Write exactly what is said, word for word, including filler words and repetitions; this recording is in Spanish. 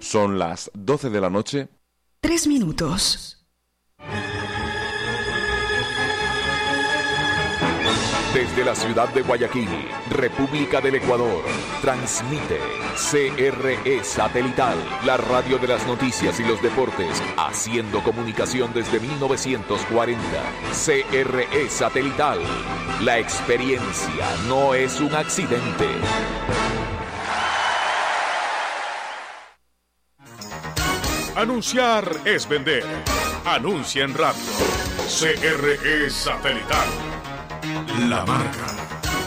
Son las doce de la noche. Tres minutos. Desde la ciudad de Guayaquil, República del Ecuador, transmite C R E Satelital, la radio de las noticias y los deportes, haciendo comunicación desde mil novecientos cuarenta. C R E Satelital, la experiencia no es un accidente. Anunciar es vender. Anuncia en radio. C R E Satelital. La marca.